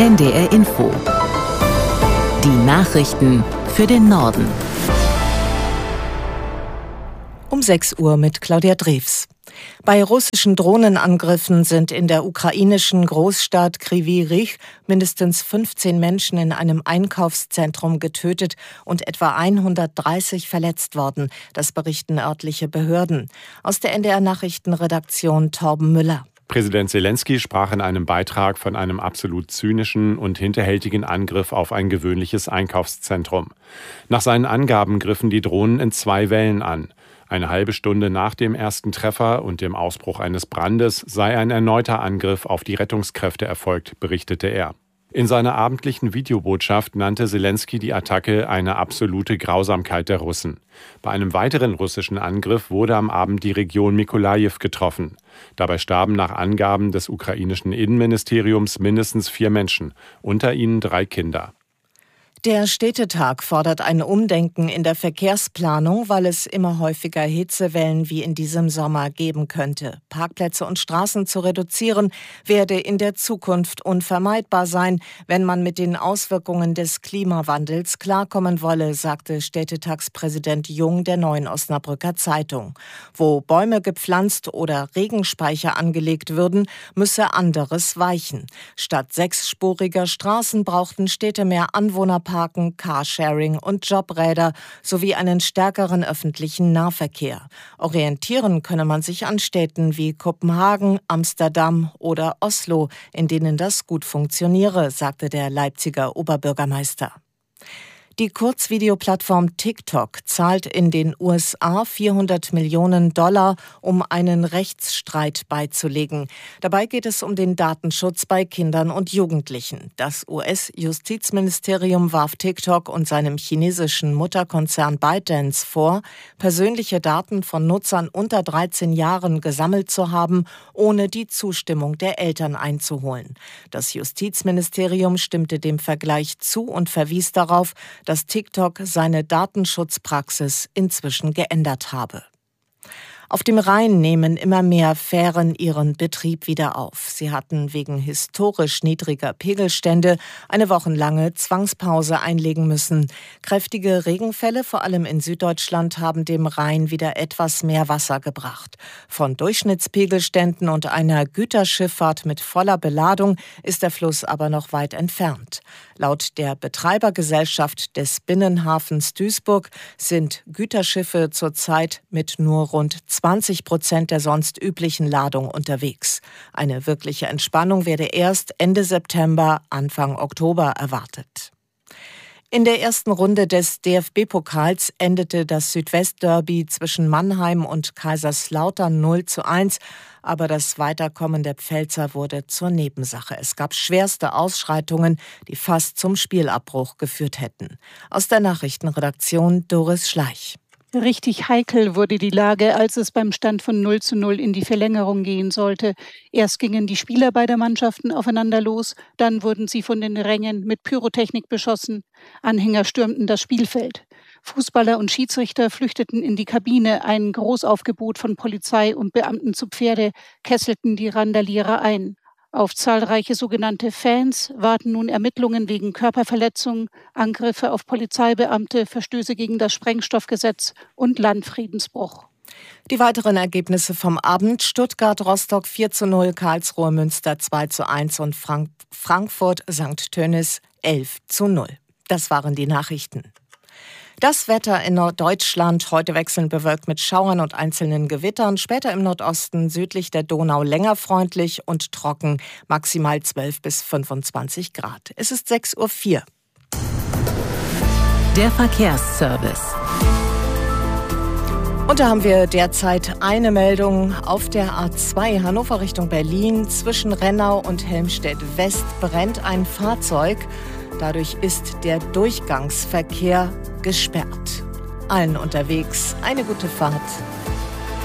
NDR Info. Die Nachrichten für den Norden. Um 6 Uhr mit Claudia Drews. Bei russischen Drohnenangriffen sind in der ukrainischen Großstadt Kryvyi Rih mindestens 15 Menschen in einem Einkaufszentrum getötet und etwa 130 verletzt worden. Das berichten örtliche Behörden. Aus der NDR-Nachrichtenredaktion Torben Müller. Präsident Selenskyj sprach in einem Beitrag von einem absolut zynischen und hinterhältigen Angriff auf ein gewöhnliches Einkaufszentrum. Nach seinen Angaben griffen die Drohnen in 2 Wellen an. Eine halbe Stunde nach dem ersten Treffer und dem Ausbruch eines Brandes sei ein erneuter Angriff auf die Rettungskräfte erfolgt, berichtete er. In seiner abendlichen Videobotschaft nannte Selenskyj die Attacke eine absolute Grausamkeit der Russen. Bei einem weiteren russischen Angriff wurde am Abend die Region Mykolajiw getroffen. Dabei starben nach Angaben des ukrainischen Innenministeriums mindestens 4 Menschen, unter ihnen 3 Kinder. Der Städtetag fordert ein Umdenken in der Verkehrsplanung, weil es immer häufiger Hitzewellen wie in diesem Sommer geben könnte. Parkplätze und Straßen zu reduzieren, werde in der Zukunft unvermeidbar sein, wenn man mit den Auswirkungen des Klimawandels klarkommen wolle, sagte Städtetagspräsident Jung der Neuen Osnabrücker Zeitung. Wo Bäume gepflanzt oder Regenspeicher angelegt würden, müsse anderes weichen. Statt 6-spuriger Straßen brauchten Städte mehr Anwohnerparken, Carsharing und Jobräder sowie einen stärkeren öffentlichen Nahverkehr. Orientieren könne man sich an Städten wie Kopenhagen, Amsterdam oder Oslo, in denen das gut funktioniere, sagte der Leipziger Oberbürgermeister. Die Kurzvideoplattform TikTok zahlt in den USA $400 Millionen, um einen Rechtsstreit beizulegen. Dabei geht es um den Datenschutz bei Kindern und Jugendlichen. Das US-Justizministerium warf TikTok und seinem chinesischen Mutterkonzern ByteDance vor, persönliche Daten von Nutzern unter 13 Jahren gesammelt zu haben, ohne die Zustimmung der Eltern einzuholen. Das Justizministerium stimmte dem Vergleich zu und verwies darauf, dass TikTok seine Datenschutzpraxis inzwischen geändert habe. Auf dem Rhein nehmen immer mehr Fähren ihren Betrieb wieder auf. Sie hatten wegen historisch niedriger Pegelstände eine wochenlange Zwangspause einlegen müssen. Kräftige Regenfälle, vor allem in Süddeutschland, haben dem Rhein wieder etwas mehr Wasser gebracht. Von Durchschnittspegelständen und einer Güterschifffahrt mit voller Beladung ist der Fluss aber noch weit entfernt. Laut der Betreibergesellschaft des Binnenhafens Duisburg sind Güterschiffe zurzeit mit nur rund 20% der sonst üblichen Ladung unterwegs. Eine wirkliche Entspannung werde erst Ende September, Anfang Oktober erwartet. In der ersten Runde des DFB-Pokals endete das Südwest-Derby zwischen Mannheim und Kaiserslautern 0:1, aber das Weiterkommen der Pfälzer wurde zur Nebensache. Es gab schwerste Ausschreitungen, die fast zum Spielabbruch geführt hätten. Aus der Nachrichtenredaktion Doris Schleich. Richtig heikel wurde die Lage, als es beim Stand von 0:0 in die Verlängerung gehen sollte. Erst gingen die Spieler beider Mannschaften aufeinander los, dann wurden sie von den Rängen mit Pyrotechnik beschossen. Anhänger stürmten das Spielfeld. Fußballer und Schiedsrichter flüchteten in die Kabine. Ein Großaufgebot von Polizei und Beamten zu Pferde kesselten die Randalierer ein. Auf zahlreiche sogenannte Fans warten nun Ermittlungen wegen Körperverletzung, Angriffe auf Polizeibeamte, Verstöße gegen das Sprengstoffgesetz und Landfriedensbruch. Die weiteren Ergebnisse vom Abend: Stuttgart-Rostock 4:0, Karlsruhe-Münster 2:1 und Frankfurt-St. Tönnies 11:0. Das waren die Nachrichten. Das Wetter in Norddeutschland: heute wechselnd bewölkt mit Schauern und einzelnen Gewittern, später im Nordosten südlich der Donau länger freundlich und trocken, maximal 12 bis 25 Grad. Es ist 6:04 Uhr. Der Verkehrsservice. Und da haben wir derzeit eine Meldung. Auf der A2 Hannover Richtung Berlin zwischen Rennau und Helmstedt-West brennt ein Fahrzeug. Dadurch ist der Durchgangsverkehr gesperrt. Allen unterwegs eine gute Fahrt.